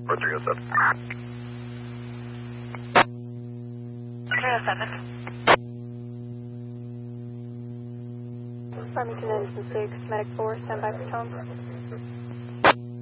Or 307. 307. Farmington Edison 6, Medic 4, stand by for Tom.